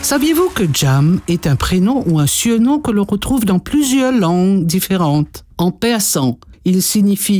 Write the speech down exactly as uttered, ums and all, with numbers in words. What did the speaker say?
Saviez-vous que Jam est un prénom ou un surnom que l'on retrouve dans plusieurs langues différentes? En persan, il signifie